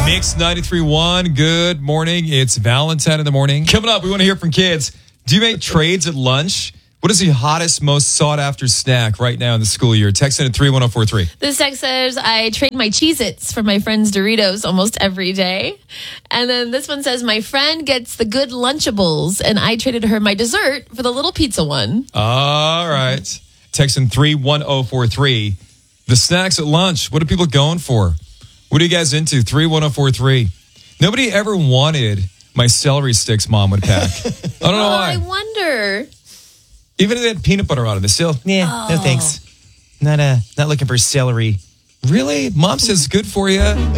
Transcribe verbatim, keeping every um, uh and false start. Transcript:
Mix ninety-three point one. Good morning. It's Valentine in the morning. Coming up, we want to hear from kids. Do you make trades at lunch? What is the hottest, most sought-after snack right now in the school year? Text in at three one zero four three. This text says, I trade my Cheez-Its for my friend's Doritos almost every day. And then this one says, my friend gets the good Lunchables, and I traded her my dessert for the little pizza one. All right. Text in three one zero four three. The snacks at lunch, what are people going for? What are you guys into? three one zero four three. Nobody ever wanted my celery sticks mom would pack. I don't know oh, why. I wonder. Even if they had peanut butter on it, they still, yeah, oh. no thanks. Not uh, not looking for celery. Really? Mom says good for you.